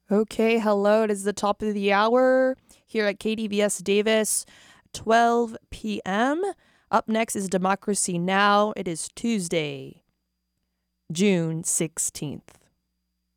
Okay, hello. It is the top of the hour here at KDVS Davis, 12 p.m. Up next is Democracy Now! It is Tuesday, June 16th.